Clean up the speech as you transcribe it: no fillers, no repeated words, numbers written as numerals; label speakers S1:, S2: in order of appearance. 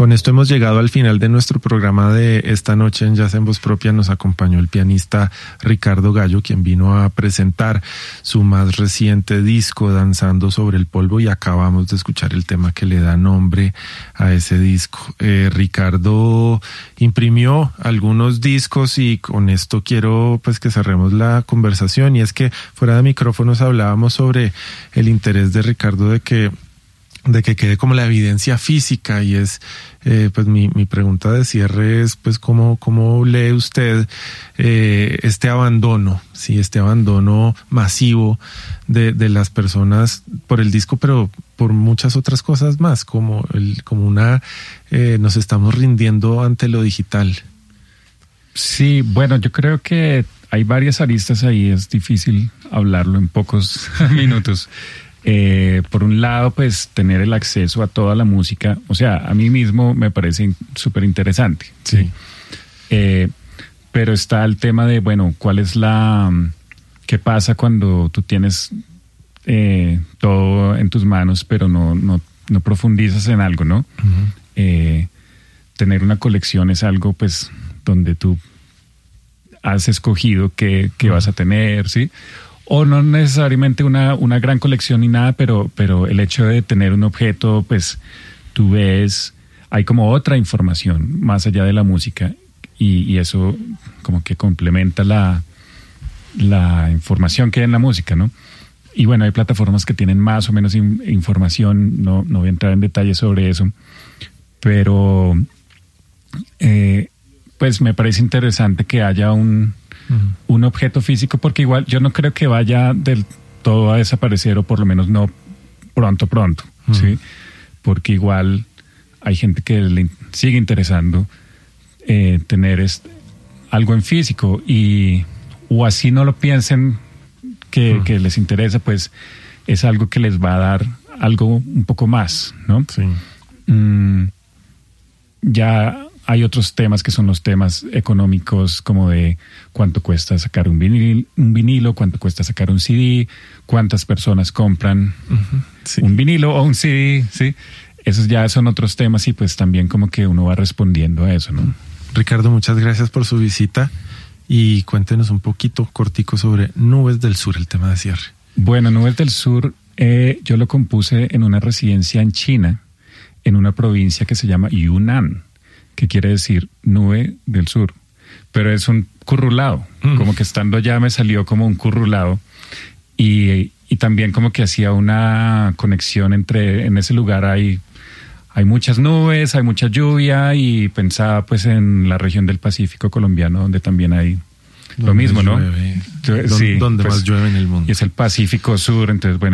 S1: Con esto hemos llegado al final de nuestro programa de esta noche en Jazz en Voz Propia. Nos acompañó el pianista Ricardo Gallo, quien vino a presentar su más reciente disco, Danzando sobre el polvo, y acabamos de escuchar el tema que le da nombre a ese disco. Ricardo imprimió algunos discos y con esto quiero pues que cerremos la conversación, y es que fuera de micrófonos hablábamos sobre el interés de Ricardo de que quede como la evidencia física, y es pues mi pregunta de cierre es pues cómo lee usted este abandono, sí, este abandono masivo de las personas por el disco, pero por muchas otras cosas más, como una nos estamos rindiendo ante lo digital.
S2: Sí, bueno, yo creo que hay varias aristas ahí, es difícil hablarlo en pocos minutos. Por un lado, pues tener el acceso a toda la música, o sea, a mí mismo me parece súper interesante.
S1: Sí.
S2: Pero está el tema de, bueno, ¿qué pasa cuando tú tienes todo en tus manos, pero no profundizas en algo, ¿no?
S1: Uh-huh.
S2: Tener una colección es algo, pues, donde tú has escogido qué vas a tener, ¿sí? O no necesariamente una gran colección ni nada, pero el hecho de tener un objeto, pues tú ves, hay como otra información más allá de la música, y eso como que complementa la información que hay en la música, ¿no? Y bueno, hay plataformas que tienen más o menos información, no voy a entrar en detalles sobre eso, pero pues me parece interesante que haya un objeto físico, porque igual yo no creo que vaya del todo a desaparecer, o por lo menos no pronto, ¿sí? Porque igual hay gente que le sigue interesando tener algo en físico, o así no lo piensen que les interesa, pues es algo que les va a dar algo un poco más, ¿no?
S1: Sí.
S2: Ya hay otros temas que son los temas económicos, como de cuánto cuesta sacar un vinilo, cuánto cuesta sacar un CD, cuántas personas compran un vinilo o un CD, ¿sí? Esos ya son otros temas, y pues también como que uno va respondiendo a eso, ¿no?
S1: Ricardo, muchas gracias por su visita, y cuéntenos un poquito cortico sobre Nubes del Sur, el tema de cierre.
S2: Bueno, Nubes del Sur yo lo compuse en una residencia en China, en una provincia que se llama Yunnan, que quiere decir nube del sur, pero es un currulado, como que estando allá me salió como un currulado, y también como que hacía una conexión en ese lugar hay muchas nubes, hay mucha lluvia, y pensaba pues en la región del Pacífico colombiano, donde también hay lo mismo, ¿no?
S1: Donde
S2: Sí,
S1: más
S2: pues,
S1: llueve en el mundo.
S2: Y es el Pacífico Sur, entonces bueno,